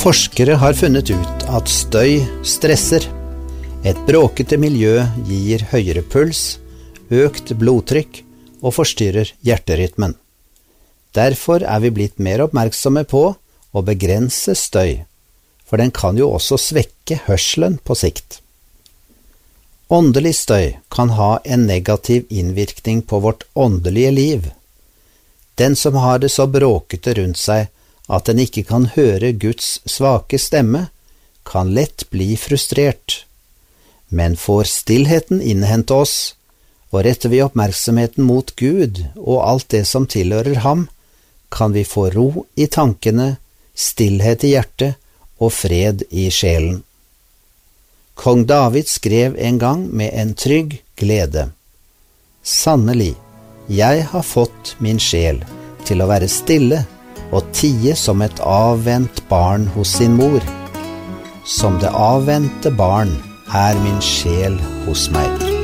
Forskere har funnet ut at støy stresser. Et bråkete miljø gir høyere puls, økt blodtrykk og forstyrrer hjerterytmen. Derfor er vi blitt mer oppmerksomme på å begrense støy, for den kan jo også svekke hørselen på sikt. Åndelig støy kan ha en negativ innvirkning på vårt åndelige liv. Den som har det så bråkete rundt seg at den ikke kan høre Guds svake stemme, kan lett bli frustrert. Men får stillheten innhente oss, og retter vi oppmerksomheten mot Gud og alt det som tilhører ham, kan vi få ro i tankene, stillhet i hjertet og fred i sjelen. Kong David skrev en gang med en trygg glede: «Sannelig, jeg har fått min sjel til å være stille og tie som et avvent barn hos sin mor. Som det avvente barn er min sjel hos meg.»